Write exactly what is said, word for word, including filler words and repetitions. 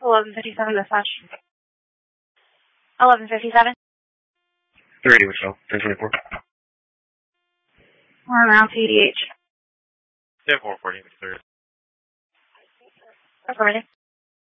eleven fifty-seven dispatch. eleven fifty-seven. three eighty Wichita, ten twenty-four. We're around P D H. ten four forty, thirty. Affirmative.